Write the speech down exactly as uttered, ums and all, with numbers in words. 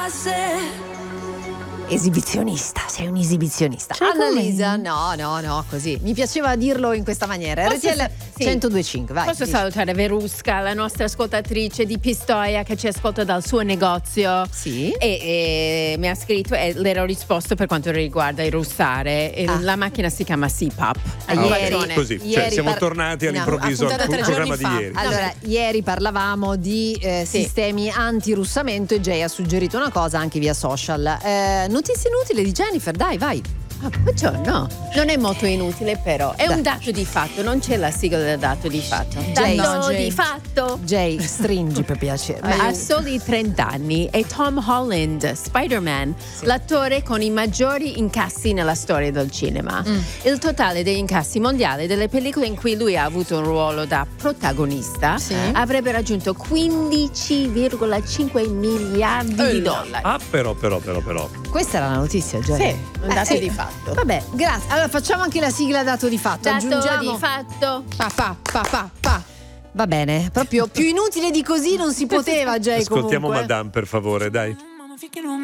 bastasse. Esibizionista, sei un esibizionista. Cioè, Annalisa, no, no, no, così. Mi piaceva dirlo in questa maniera. Posso R T L sì. centodue e cinque, vai. Posso dici. salutare Verusca, la nostra ascoltatrice di Pistoia che ci ascolta dal suo negozio. Sì. E, e mi ha scritto e le ho risposto per quanto riguarda il russare. E Ah. La macchina si chiama C P A P. Ah, Ha ieri- ragione. Così, cioè, Ieri siamo par- tornati no, all'improvviso appunto al da tre programma giorni di fa. ieri. Allora, ieri parlavamo di eh, Sì. sistemi antirussamento e Jay ha suggerito una cosa anche via social. Eh, notizie inutili di Jennifer, dai, vai. Ah, buongiorno. Non è molto inutile, però è Dai. un dato di fatto, non c'è la sigla del dato di fatto. Jay, Dato no, Jay. di fatto. Jay, stringi per piacere. Ma ha Aiuto. soli trenta anni è Tom Holland, Spider-Man, l'attore con i maggiori incassi nella storia del cinema. Mm. Il totale degli incassi mondiali delle pellicole in cui lui ha avuto un ruolo da protagonista Sì. avrebbe raggiunto quindici virgola cinque miliardi di dollari. Ah, però, però, però, però. Questa era la notizia, Jay. Sì, un dato sì. di fatto. Vabbè, grazie. Allora facciamo anche la sigla dato di fatto. Dato Aggiungiamo di fatto. Pa, pa, pa, pa, pa. Va bene, proprio più inutile di così non si poteva, Jay. Ascoltiamo comunque. Madame, per favore, dai.